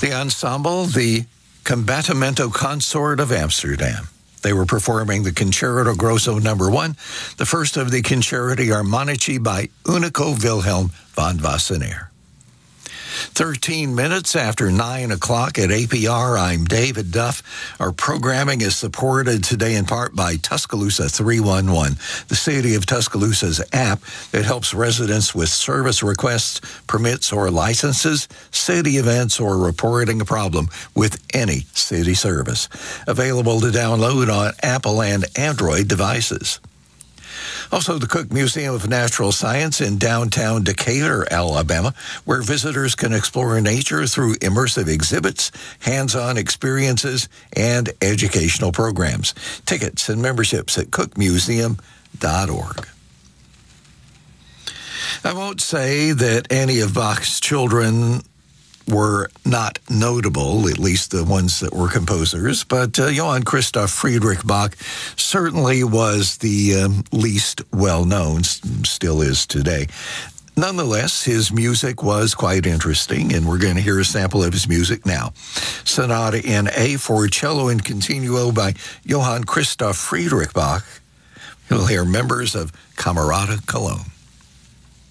The ensemble, the Combattimento Consort of Amsterdam. They were performing the Concerto Grosso No. 1, the first of the Concerti Armonici by Unico Wilhelm von Wassenaer. 13 minutes after 9 o'clock at APR, I'm David Duff. Our programming is supported today in part by Tuscaloosa 311, the City of Tuscaloosa's app that helps residents with service requests, permits, or licenses, city events, or reporting a problem with any city service. Available to download on Apple and Android devices. Also, the Cook Museum of Natural Science in downtown Decatur, Alabama, where visitors can explore nature through immersive exhibits, hands-on experiences, and educational programs. Tickets and memberships at cookmuseum.org. I won't say that any of Bach's children were not notable, at least the ones that were composers, but Johann Christoph Friedrich Bach certainly was the least well-known, still is today. Nonetheless, his music was quite interesting, and we're going to hear a sample of his music now. Sonata in A for cello and continuo by Johann Christoph Friedrich Bach. You'll hear members of Camerata Cologne.